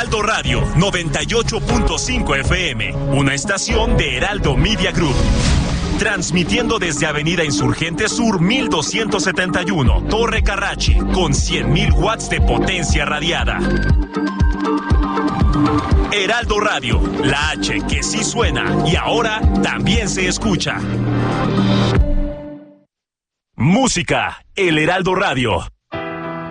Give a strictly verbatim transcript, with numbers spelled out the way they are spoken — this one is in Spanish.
Heraldo Radio noventa y ocho punto cinco F M, una estación de Heraldo Media Group. Transmitiendo desde Avenida Insurgente Sur mil doscientos setenta y uno, Torre Carrachi, con cien mil watts de potencia radiada. Heraldo Radio, la H que sí suena y ahora también se escucha. Música, el Heraldo Radio.